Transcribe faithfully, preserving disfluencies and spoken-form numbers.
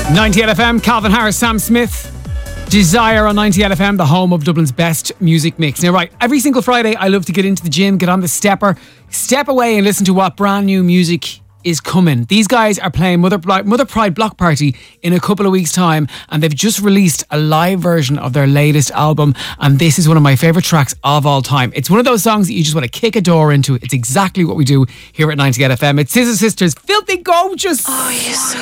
ninety-eight F M, Calvin Harris, Sam Smith. Desire on ninety-eight F M, the home of Dublin's best music mix. Now, right, every single Friday I love to get into the gym, get on the stepper, step away and listen to what brand new music is coming. These guys are playing Mother, Mother Pride Block Party in a couple of weeks' time, and they've just released a live version of their latest album, and this is one of my favourite tracks of all time. It's one of those songs that you just want to kick a door into. It's exactly what we do here at ninety-eight F M. It's Scissor Sisters, Filthy Gorgeous. Oh, yes.